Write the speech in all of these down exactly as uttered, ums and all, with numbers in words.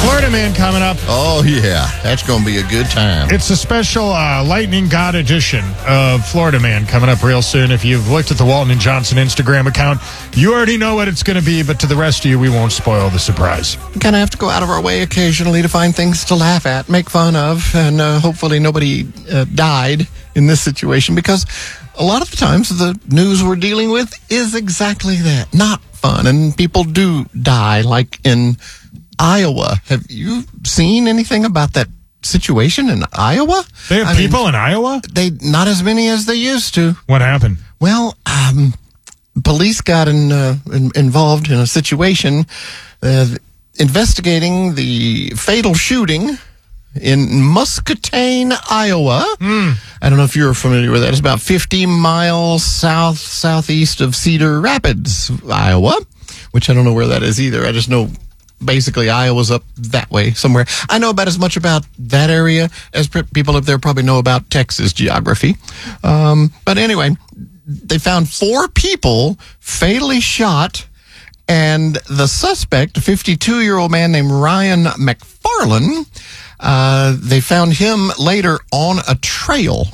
Florida Man coming up. Oh, yeah. That's going to be a good time. It's a special uh, Lightning God edition of Florida Man coming up real soon. If you've looked at the Walton and Johnson Instagram account, you already know what it's going to be, but to the rest of you, we won't spoil the surprise. We kind of have to go out of our way occasionally to find things to laugh at, make fun of, and uh, hopefully nobody uh, died in this situation, because a lot of the times the news we're dealing with is exactly that. Not fun, and people do die, like in Iowa. Have you seen anything about that situation in Iowa? They have I people mean, in Iowa? They not as many as they used to. What happened? Well, um, police got in, uh, in, involved in a situation uh, investigating the fatal shooting in Muscatine, Iowa. Mm. I don't know if you're familiar with that. It's about fifty miles south southeast of Cedar Rapids, Iowa, which I don't know where that is either. I just know basically Iowa's up that way somewhere. I know about as much about that area as people up there probably know about Texas geography. Um, but anyway, they found four people fatally shot, and the suspect, a fifty-two-year-old man named Ryan McFarland, uh, they found him later on a trail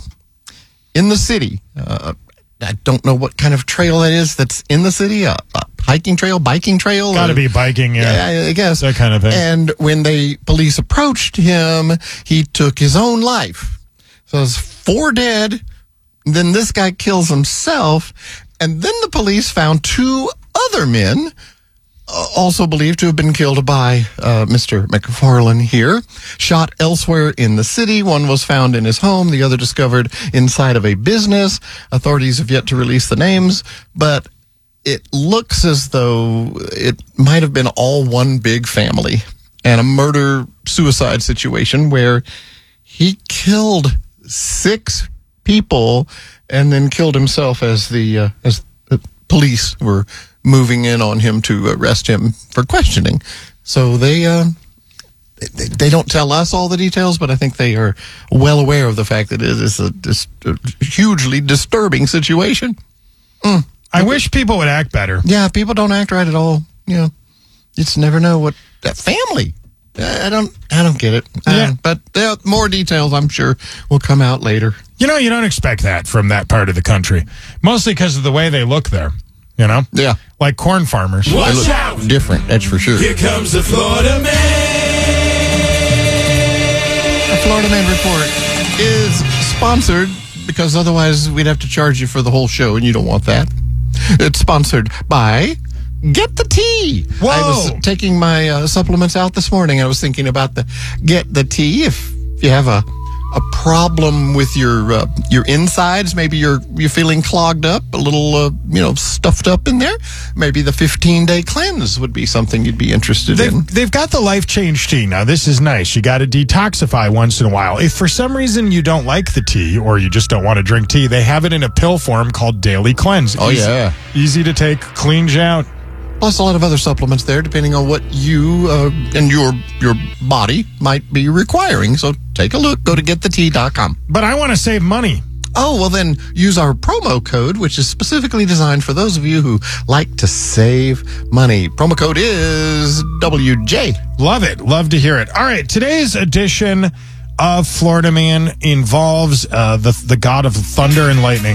in the city. Uh, I don't know what kind of trail that is that's in the city. A, a hiking trail, biking trail? Got to be biking, yeah. yeah. I guess. That kind of thing. And when the police approached him, he took his own life. So there's four dead. Then this guy kills himself. And then the police found two other men, uh, also believed to have been killed by uh, Mister McFarland here, shot elsewhere in the city. One was found in his home. The other discovered inside of a business. Authorities have yet to release the names, but it looks as though it might have been all one big family and a murder-suicide situation where he killed six people and then killed himself as the uh, as the police were moving in on him to arrest him for questioning. So they uh, they, they don't tell us all the details, but I think they are well aware of the fact that it is a, dis- a hugely disturbing situation. Mm. I wish people would act better. Yeah, people don't act right at all. You know, you just never know what that family. I don't. I don't get it. Yeah. Uh, but uh, more details, I'm sure, will come out later. You know, you don't expect that from that part of the country, mostly because of the way they look there. You know, Yeah, like corn farmers. they Watch look out! different. That's for sure. Here comes the Florida Man. The Florida Man Report is sponsored, because otherwise we'd have to charge you for the whole show, and you don't want that. It's sponsored by Get the Tea. Whoa. I was taking my uh, supplements out this morning. I was thinking about the Get the Tea. If you have a a problem with your uh, your insides, maybe you're you're feeling clogged up, a little uh, you know stuffed up in there, maybe the fifteen day cleanse would be something you'd be interested They've, in. they've got the Life Change tea. Now, this is nice. You got to detoxify once in a while. If for some reason you don't like the tea or you just don't want to drink tea, they have it in a pill form called Daily Cleanse. Oh, Easy- yeah. Easy to take, cleans you out. Plus a lot of other supplements there, depending on what you uh, and your your body might be requiring. So take a look. Go to get the tea dot com. But I want to save money. Oh, well then use our promo code, which is specifically designed for those of you who like to save money. Promo code is W J. Love it. Love to hear it. All right. Today's edition of Florida Man involves uh, the, the god of thunder and lightning.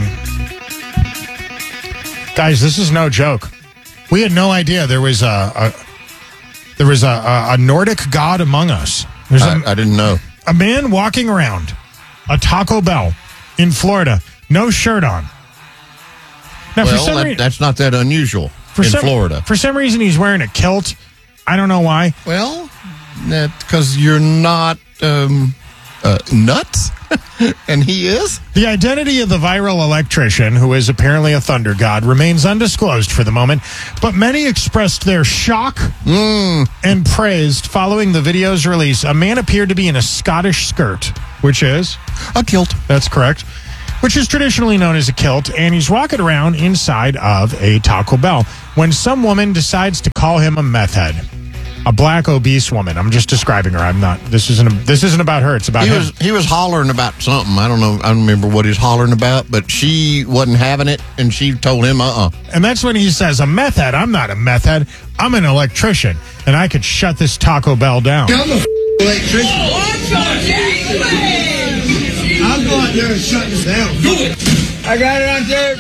Guys, this is no joke. We had no idea there was a, a there was a, a, a Nordic god among us. There's a, I, I didn't know. a man walking around a Taco Bell in Florida, no shirt on. Now, for Well, some that, rea- that's not that unusual for in some- Florida. For some reason, he's wearing a kilt. I don't know why. Well, because you're not um, uh, nuts, and he is. The identity of the viral electrician, who is apparently a thunder god, remains undisclosed for the moment, but many expressed their shock Mm. and praised following the video's release. A man appeared to be in a Scottish skirt, which is, A kilt. that's correct, which is traditionally known as a kilt, and he's walking around inside of a Taco Bell when some woman decides to call him a meth head. a black obese woman. I'm just describing her. I'm not. This isn't. This isn't about her. It's about He him. was he was hollering about something. I don't know. I don't remember what he's hollering about, but she wasn't having it, and she told him, "Uh-uh." And that's when he says, "A meth head? I'm not a meth head. I'm an electrician, and I could shut this Taco Bell down." I'm a f- electrician. I'll go out there and shut this down. Do it. I got it on tape.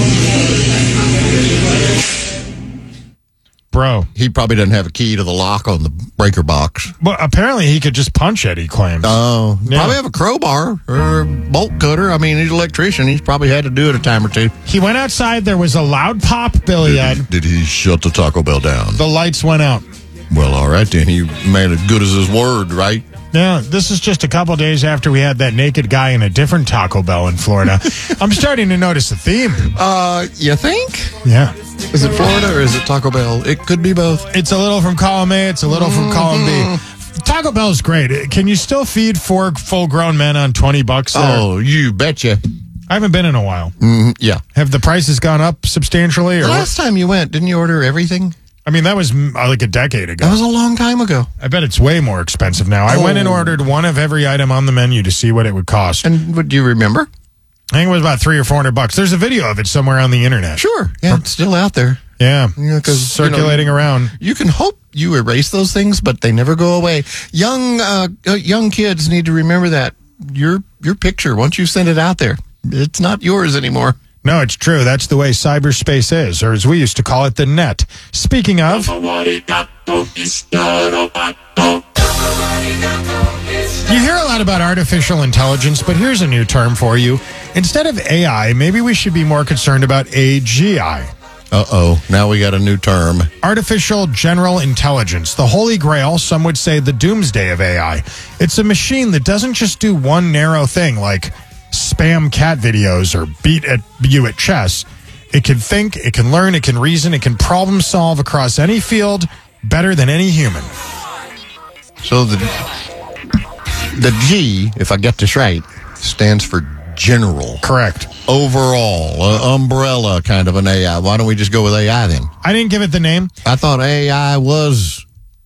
Bro, He probably doesn't have a key to the lock on the breaker box. but apparently he could just punch it. He claims. Oh, Yeah. probably have a crowbar or a bolt cutter. I mean, he's an electrician. He's probably had to do it a time or two. He went outside. There was a loud pop, Billy Ed. Did he shut the Taco Bell down? The lights went out. Well, all right then. He made as good as his word, right? Yeah, this is just a couple days after we had that naked guy in a different Taco Bell in Florida. I'm starting to notice a theme. Uh, you think? Yeah. Is it Florida or is it Taco Bell? It could be both. It's a little from column A, it's a little from column B. Taco Bell's great. Can you still feed four full-grown men on twenty bucks there? Oh, you betcha. I haven't been in a while. Mm, yeah. Have the prices gone up substantially? Or The what? last time you went, didn't you order everything? I mean, that was mm, like a decade ago. That was a long time ago. I bet it's way more expensive now. I went and Oh. ordered one of every item on the menu to see what it would cost. And what do you remember? I think it was about three or four hundred bucks. There's a video of it somewhere on the internet. Sure. Yeah, it's still out there. Yeah, Yeah, 'cause, you know, circulating around. You can hope you erase those things, but they never go away. Young uh, uh, young kids need to remember that your your picture, once you send it out there, it's not yours anymore. No, it's true. That's the way cyberspace is, or as we used to call it, the net. Speaking of, you hear a lot about artificial intelligence, but here's a new term for you. Instead of A I, maybe we should be more concerned about A G I. Uh-oh, now we got a new term. Artificial General Intelligence, the holy grail, some would say the doomsday of A I. It's a machine that doesn't just do one narrow thing like spam cat videos or beat at you at chess. It can think, it can learn, it can reason, it can problem solve across any field better than any human. So the the G, if I get this right, stands for general, Correct. overall, uh, umbrella kind of an A I. Why don't we just go with A I then? I didn't give it the name. I thought A I was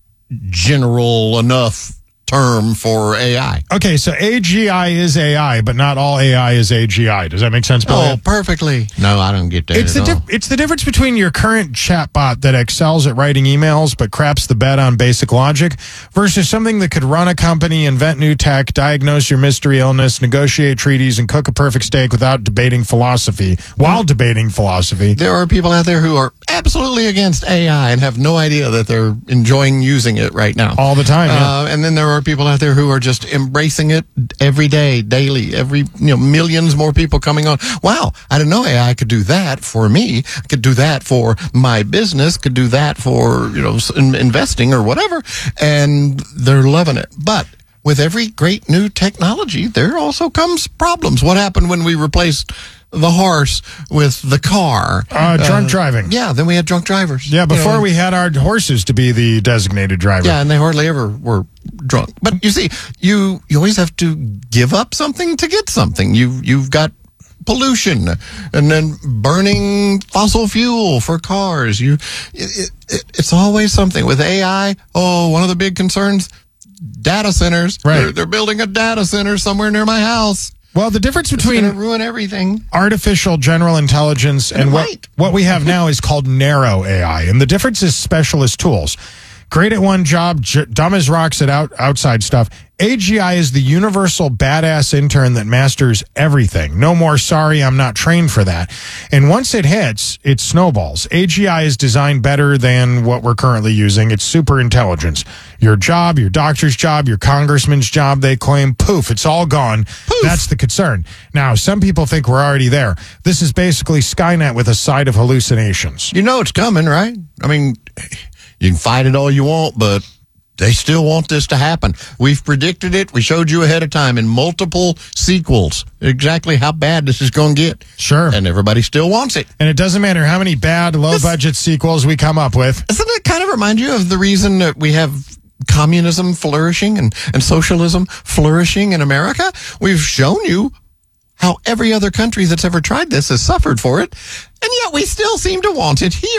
general enough term for A I. Okay, so A G I is A I, but not all A I is A G I. Does that make sense, Billy? Oh, perfectly. No, I don't get that It's the at all. dif- it's the difference between your current chatbot that excels at writing emails but craps the bed on basic logic versus something that could run a company, invent new tech, diagnose your mystery illness, negotiate treaties, and cook a perfect steak without debating philosophy while debating philosophy. There are people out there who are absolutely against A I and have no idea that they're enjoying using it right now. All the time, yeah. Uh, and then there are people out there who are just embracing it every day, daily, every, you know, millions more people coming on. Wow, I didn't know A I could do that for me. I could do that for my business, could do that for, you know, s- in- investing or whatever. And they're loving it. But with every great new technology, there also comes problems. What happened when we replaced the horse with the car? Uh, drunk driving. Yeah, then we had drunk drivers. Yeah, You before know, we had our horses to be the designated driver. Yeah, and they hardly ever were drunk. But you see, you you always have to give up something to get something. You you've got pollution and then burning fossil fuel for cars. You it, it, it's always something with A I. Oh, one of the big concerns, data centers. Right. They're, they're building a data center somewhere near my house. Well, the difference It's going to between ruin everything. artificial general intelligence and You're what, right. what we have now is called narrow A I. And the difference is specialist tools. Great at one job, j- dumb as rocks at out, outside stuff. A G I is the universal badass intern that masters everything. No more sorry, I'm not trained for that. And once it hits, it snowballs. A G I is designed better than what we're currently using. It's super intelligence. Your job, your doctor's job, your congressman's job, they claim, poof, it's all gone. That's the concern. Now, some people think we're already there. This is basically Skynet with a side of hallucinations. You know it's coming, right? I mean, you can fight it all you want, but they still want this to happen. We've predicted it. We showed you ahead of time in multiple sequels exactly how bad this is going to get. Sure. And everybody still wants it. And it doesn't matter how many bad, low-budget sequels we come up with. Doesn't it kind of remind you of the reason that we have communism flourishing and, and socialism flourishing in America? We've shown you how every other country that's ever tried this has suffered for it, and yet we still seem to want it here.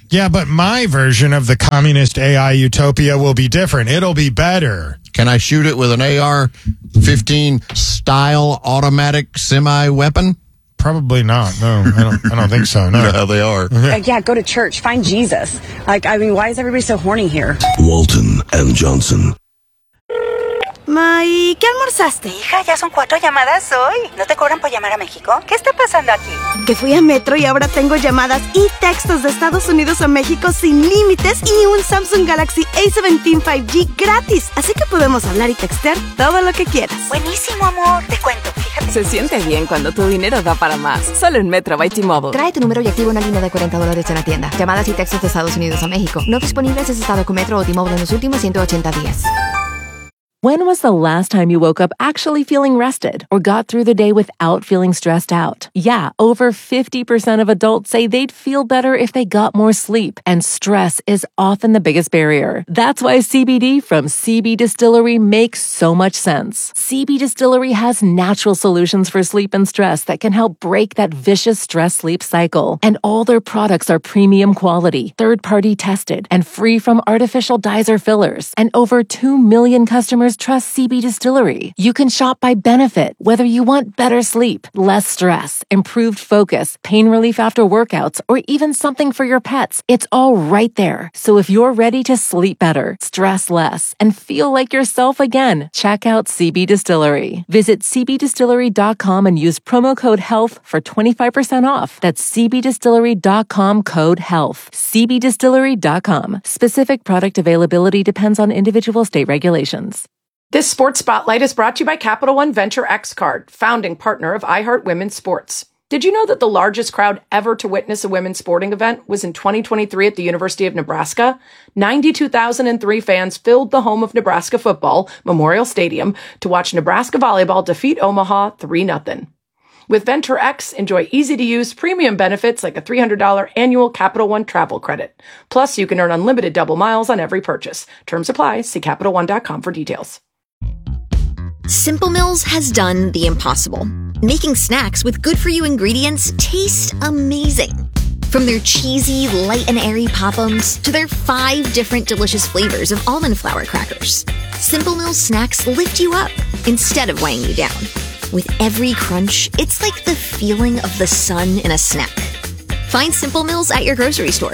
Yeah, but my version of the communist A I utopia will be different. It'll be better. Can I shoot it with an A R fifteen style automatic semi-weapon? Probably not. No, I don't. I don't think so. No, You know how they are. Uh, yeah, go to church. Find Jesus. Like, I mean, why is everybody so horny here? Walton and Johnson. May, ¿qué almorzaste? Hija, ya son cuatro llamadas hoy. ¿No te cobran por llamar a México? ¿Qué está pasando aquí? Que fui a Metro y ahora tengo llamadas y textos de Estados Unidos a México sin límites y un Samsung Galaxy A diecisiete cinco G gratis. Así que podemos hablar y textear todo lo que quieras. Buenísimo, amor. Te cuento, fíjate. Se siente bien cuando tu dinero da para más. Solo en Metro by T-Mobile. Trae tu número y activa una línea de cuarenta dólares en la tienda. Llamadas y textos de Estados Unidos a México. No disponibles si has estado con Metro o T-Mobile en los últimos ciento ochenta días. When was the last time you woke up actually feeling rested or got through the day without feeling stressed out? Yeah, over fifty percent of adults say they'd feel better if they got more sleep, and stress is often the biggest barrier. That's why C B D from C B Distillery makes so much sense. C B Distillery has natural solutions for sleep and stress that can help break that vicious stress-sleep cycle. And all their products are premium quality, third-party tested, and free from artificial dyes or fillers. And over two million customers trust C B Distillery. You can shop by benefit, whether you want better sleep, less stress, improved focus, pain relief after workouts, or even something for your pets. It's all right there. So if you're ready to sleep better, stress less, and feel like yourself again, check out C B Distillery. Visit c b distillery dot com and use promo code HEALTH for twenty-five percent off. That's c b distillery dot com code HEALTH. c b distillery dot com. Specific product availability depends on individual state regulations. This Sports Spotlight is brought to you by Capital One Venture X Card, founding partner of iHeart Women's Sports. Did you know that the largest crowd ever to witness a women's sporting event was in twenty twenty-three at the University of Nebraska? ninety-two thousand three fans filled the home of Nebraska football, Memorial Stadium, to watch Nebraska volleyball defeat Omaha three nothing. With Venture X, enjoy easy-to-use premium benefits like a three hundred dollars annual Capital One travel credit. Plus, you can earn unlimited double miles on every purchase. Terms apply. See Capital One dot com for details. Simple Mills has done the impossible, making snacks with good-for-you ingredients taste amazing. From their cheesy, light and airy Pop-Ums to their five different delicious flavors of almond flour crackers, Simple Mills snacks lift you up instead of weighing you down. With every crunch, it's like the feeling of the sun in a snack. Find Simple Mills at your grocery store.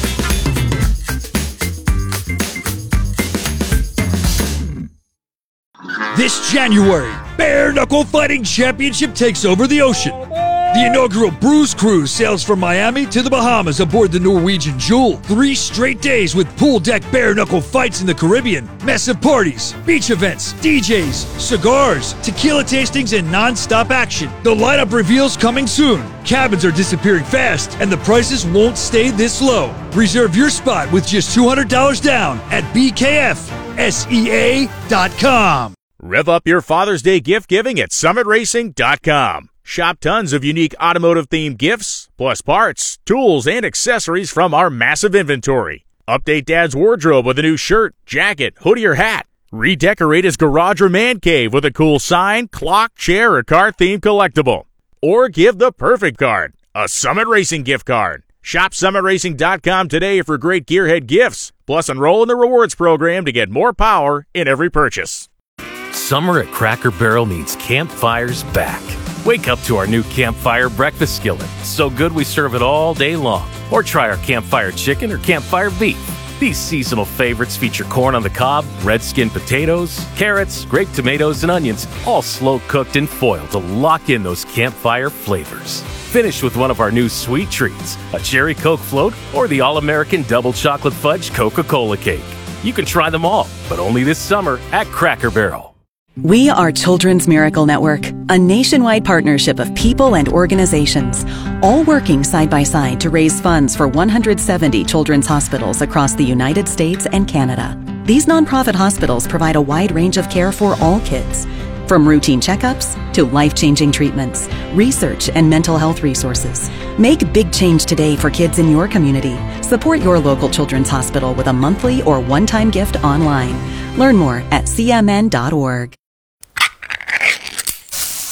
This January, Bare Knuckle Fighting Championship takes over the ocean. The inaugural Bruise Cruise sails from Miami to the Bahamas aboard the Norwegian Jewel. Three straight days with pool deck bare knuckle fights in the Caribbean, massive parties, beach events, D Js, cigars, tequila tastings, and non-stop action. The lineup reveals coming soon. Cabins are disappearing fast, and the prices won't stay this low. Reserve your spot with just two hundred dollars down at b k f s e a dot com. Rev up your Father's Day gift giving at summit racing dot com. Shop tons of unique automotive-themed gifts, plus parts, tools, and accessories from our massive inventory. Update Dad's wardrobe with a new shirt, jacket, hoodie, or hat. Redecorate his garage or man cave with a cool sign, clock, chair, or car-themed collectible. Or give the perfect card, a Summit Racing gift card. Shop summit racing dot com today for great gearhead gifts. Plus, enroll in the rewards program to get more power in every purchase. Summer at Cracker Barrel means campfires back. Wake up to our new Campfire Breakfast Skillet. So good we serve it all day long. Or try our Campfire Chicken or Campfire Beef. These seasonal favorites feature corn on the cob, red skin potatoes, carrots, grape tomatoes, and onions, all slow cooked in foil to lock in those campfire flavors. Finish with one of our new sweet treats, a cherry Coke float or the all-American double chocolate fudge Coca-Cola cake. You can try them all, but only this summer at Cracker Barrel. We are Children's Miracle Network, a nationwide partnership of people and organizations, all working side by side to raise funds for one hundred seventy children's hospitals across the United States and Canada. These nonprofit hospitals provide a wide range of care for all kids, from routine checkups to life-changing treatments, research, and mental health resources. Make big change today for kids in your community. Support your local children's hospital with a monthly or one-time gift online. Learn more at c m n dot org.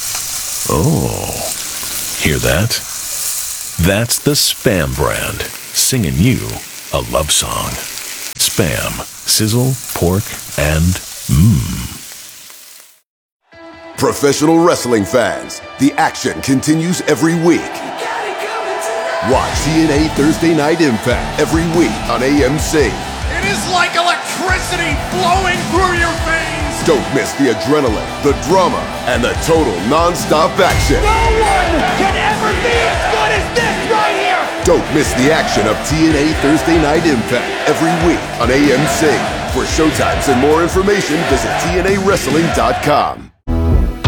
Oh, hear that? That's the Spam brand. singing you a love song. Spam, sizzle, pork, and mmm. Professional wrestling fans, the action continues every week. Watch T N A Thursday Night Impact every week on A M C. It is like electricity flowing through your veins. Don't miss the adrenaline, the drama, and the total non-stop action. No one can ever be as good as this right here. Don't miss the action of T N A Thursday Night Impact every week on A M C. For showtimes and more information, visit T N A wrestling dot com.